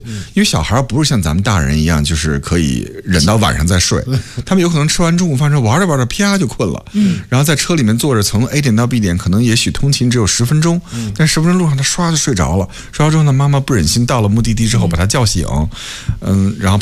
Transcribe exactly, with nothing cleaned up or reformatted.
因为小孩不是像咱们大人一样，就是可以忍到晚上再睡，他们有可能吃完中午饭之后玩着玩着啪就困了，嗯，然后在车里面坐着从 A 点到 B 点，可能也许通勤只有十分钟，嗯，但十分钟路上他唰就睡着了，睡着之后呢，妈妈不忍心到了目的地之后把他叫醒，嗯，然后